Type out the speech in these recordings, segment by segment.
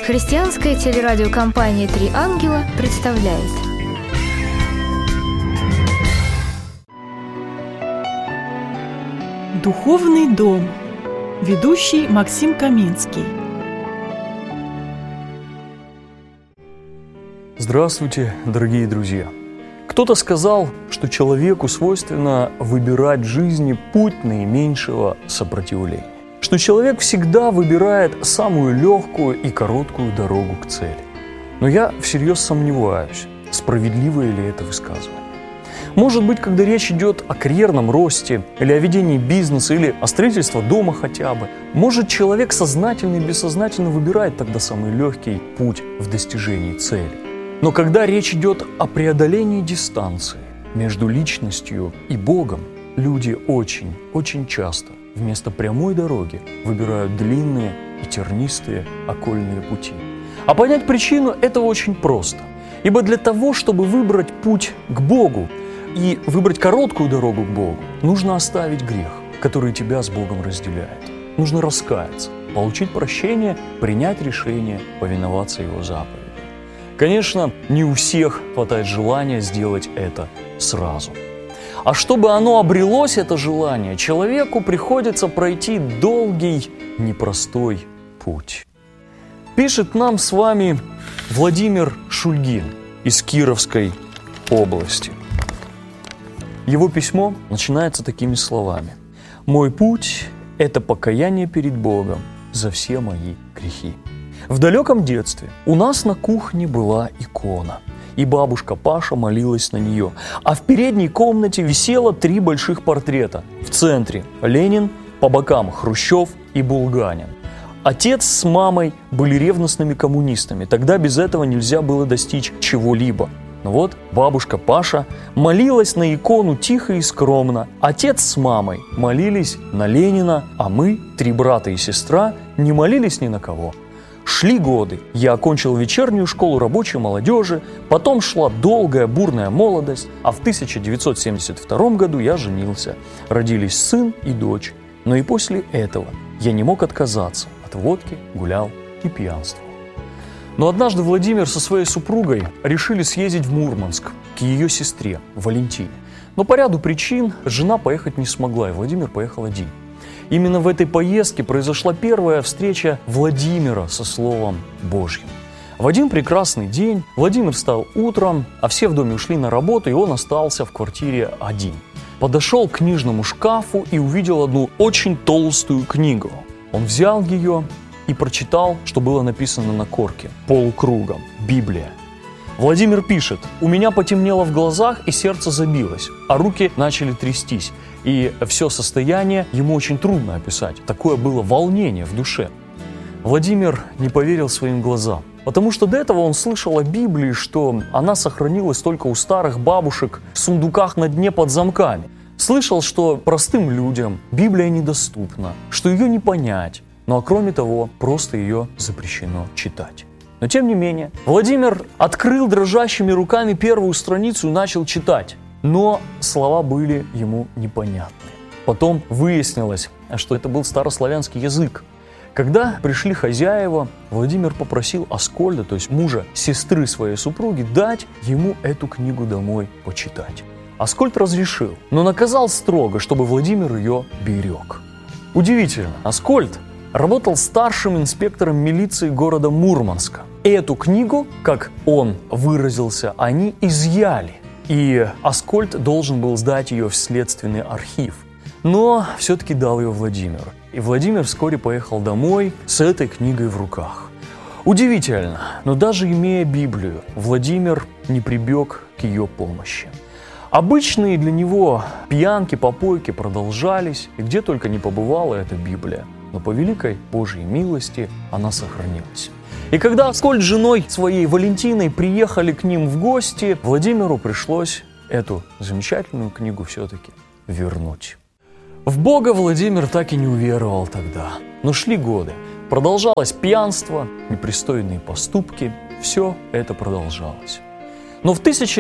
Христианская телерадиокомпания «Три ангела» представляет. Духовный дом. Ведущий Максим Каминский. Здравствуйте, дорогие друзья! Кто-то сказал, что человеку свойственно выбирать в жизни путь наименьшего сопротивления, что человек всегда выбирает самую легкую и короткую дорогу к цели. Но я всерьез сомневаюсь, справедливое ли это высказывание. Может быть, когда речь идет о карьерном росте, или о ведении бизнеса, или о строительстве дома хотя бы, может, человек сознательно и бессознательно выбирает тогда самый легкий путь в достижении цели. Но когда речь идет о преодолении дистанции между личностью и Богом, люди очень часто вместо прямой дороги выбирают длинные и тернистые окольные пути. А понять причину этого очень просто. Ибо для того, чтобы выбрать путь к Богу и выбрать короткую дорогу к Богу, нужно оставить грех, который тебя с Богом разделяет. Нужно раскаяться, получить прощение, принять решение повиноваться Его заповедям. Конечно, не у всех хватает желания сделать это сразу. А чтобы оно обрелось, это желание, человеку приходится пройти долгий, непростой путь. Пишет нам с вами Владимир Шульгин из Кировской области. Его письмо начинается такими словами: «Мой путь – это покаяние перед Богом за все мои грехи». В далеком детстве у нас на кухне была икона, и бабушка Паша молилась на нее, а в передней комнате висело 3 больших портрета. В центре Ленин, по бокам Хрущев и Булганин. Отец с мамой были ревностными коммунистами, тогда без этого нельзя было достичь чего-либо. Но вот бабушка Паша молилась на икону тихо и скромно, отец с мамой молились на Ленина, а мы, 3 брата и сестра, не молились ни на кого. Шли годы, я окончил вечернюю школу рабочей молодежи, потом шла долгая бурная молодость, а в 1972 году я женился. Родились сын и дочь, но и после этого я не мог отказаться от водки, гулял и пьянствовал. Но однажды Владимир со своей супругой решили съездить в Мурманск к ее сестре Валентине. Но по ряду причин жена поехать не смогла, и Владимир поехал один. Именно в этой поездке произошла первая встреча Владимира со Словом Божьим. В один прекрасный день Владимир встал утром, а все в доме ушли на работу, и он остался в квартире один. Подошел к книжному шкафу и увидел одну очень толстую книгу. Он взял ее и прочитал, что было написано на корке, полукругом: «Библия». Владимир пишет: «У меня потемнело в глазах и сердце забилось, а руки начали трястись». И все состояние ему очень трудно описать. Такое было волнение в душе. Владимир не поверил своим глазам, потому что до этого он слышал о Библии, что она сохранилась только у старых бабушек в сундуках на дне под замками. Слышал, что простым людям Библия недоступна, что ее не понять, ну а кроме того, просто ее запрещено читать. Но тем не менее, Владимир открыл дрожащими руками первую страницу и начал читать. Но слова были ему непонятны. Потом выяснилось, что это был старославянский язык. Когда пришли хозяева, Владимир попросил Аскольда, то есть мужа сестры своей супруги, дать ему эту книгу домой почитать. Аскольд разрешил, но наказал строго, чтобы Владимир ее берег. Удивительно, Аскольд работал старшим инспектором милиции города Мурманска. Эту книгу, как он выразился, они изъяли. И Аскольд должен был сдать ее в следственный архив. Но все-таки дал ее Владимиру. И Владимир вскоре поехал домой с этой книгой в руках. Удивительно, но даже имея Библию, Владимир не прибег к ее помощи. Обычные для него пьянки, попойки продолжались, и где только не побывала эта Библия. Но по великой Божьей милости она сохранилась. И когда Аскольд с женой своей Валентиной приехали к ним в гости, Владимиру пришлось эту замечательную книгу все-таки вернуть. В Бога Владимир так и не уверовал тогда. Но шли годы. Продолжалось пьянство, непристойные поступки. Все это продолжалось. Но в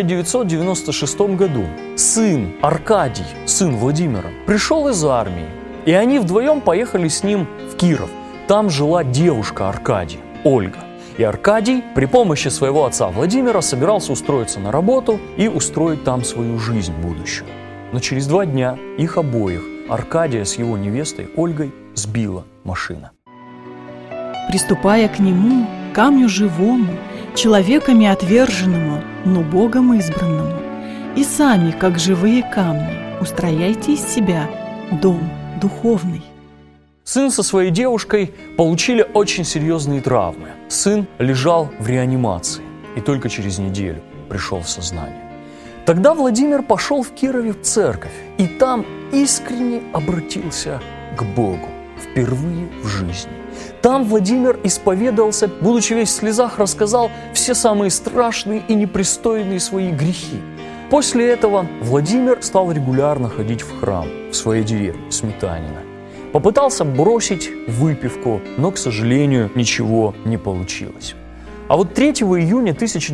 1996 году сын Аркадий, сын Владимира, пришел из армии. И они вдвоем поехали с ним в Киров. Там жила девушка Аркадия, Ольга. И Аркадий при помощи своего отца Владимира собирался устроиться на работу и устроить там свою жизнь будущую. Но через 2 дня их обоих, Аркадия с его невестой Ольгой, сбила машина. Приступая к нему, камню живому, человеками отверженному, но Богом избранному, и сами, как живые камни, устрояйте из себя дом духовный. Сын со своей девушкой получили очень серьезные травмы. Сын лежал в реанимации и только через неделю пришел в сознание. Тогда Владимир пошел в Кирове в церковь и там искренне обратился к Богу впервые в жизни. Там Владимир исповедовался, будучи весь в слезах, рассказал все самые страшные и непристойные свои грехи. После этого Владимир стал регулярно ходить в храм в своей деревне Сметанино. Попытался бросить выпивку, но, к сожалению, ничего не получилось. А вот 3 июня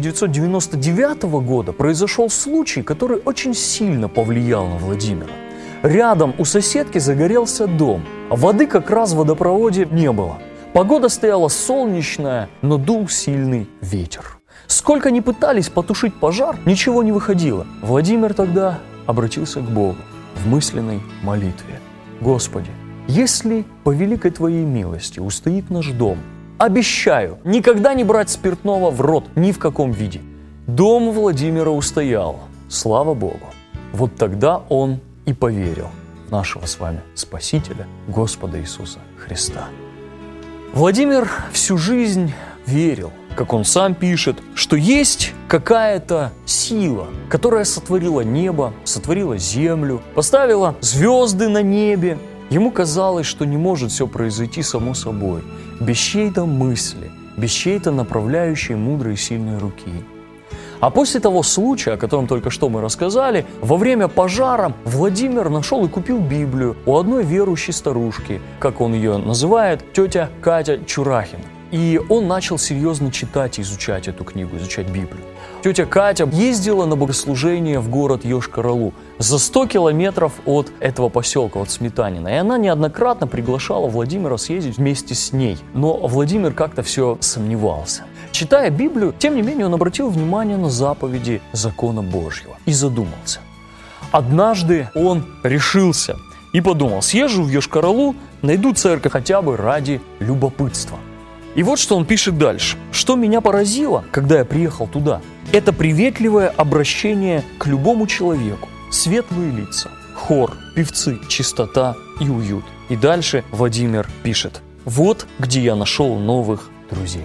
1999 года произошел случай, который очень сильно повлиял на Владимира. Рядом у соседки загорелся дом, а воды как раз в водопроводе не было. Погода стояла солнечная, но дул сильный ветер. Сколько ни пытались потушить пожар, ничего не выходило. Владимир тогда обратился к Богу в мысленной молитве. «Господи, если по великой Твоей милости устоит наш дом, обещаю никогда не брать спиртного в рот ни в каком виде». Дом Владимира устоял, слава Богу. Вот тогда он и поверил в нашего с вами Спасителя, Господа Иисуса Христа. Владимир всю жизнь верил, как он сам пишет, что есть какая-то сила, которая сотворила небо, сотворила землю, поставила звезды на небе. Ему казалось, что не может все произойти само собой, без чьей-то мысли, без чьей-то направляющей мудрой и сильной руки. А после того случая, о котором только что мы рассказали, во время пожара Владимир нашел и купил Библию у одной верующей старушки, как он ее называет, тетя Катя Чурахина. И он начал серьезно читать и изучать эту книгу, изучать Библию. Тетя Катя ездила на богослужение в город Йошкар-Олу за 100 километров от этого поселка, от Сметанина. И она неоднократно приглашала Владимира съездить вместе с ней. Но Владимир как-то все сомневался. Читая Библию, тем не менее, он обратил внимание на заповеди закона Божьего и задумался. Однажды он решился и подумал: съезжу в Йошкар-Олу, найду церковь хотя бы ради любопытства. И вот что он пишет дальше. «Что меня поразило, когда я приехал туда, это приветливое обращение к любому человеку, светлые лица, хор, певцы, чистота и уют». И дальше Владимир пишет: «Вот где я нашел новых друзей».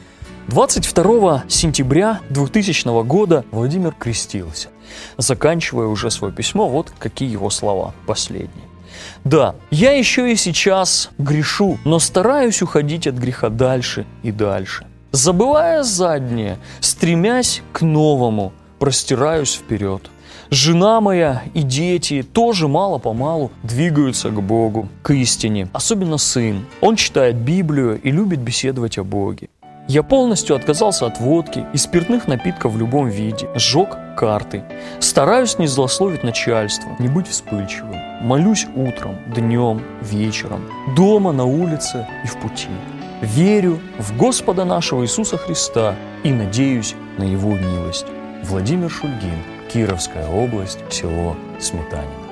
22 сентября 2000 года Владимир крестился. Заканчивая уже свое письмо, вот какие его слова последние. «Да, я еще и сейчас грешу, но стараюсь уходить от греха дальше и дальше. Забывая заднее, стремясь к новому, простираюсь вперед. Жена моя и дети тоже мало-помалу двигаются к Богу, к истине, особенно сын. Он читает Библию и любит беседовать о Боге. Я полностью отказался от водки и спиртных напитков в любом виде, сжег карты. Стараюсь не злословить начальство, не быть вспыльчивым. Молюсь утром, днем, вечером, дома, на улице и в пути. Верю в Господа нашего Иисуса Христа и надеюсь на Его милость». Владимир Шульгин, Кировская область, село Сметанино.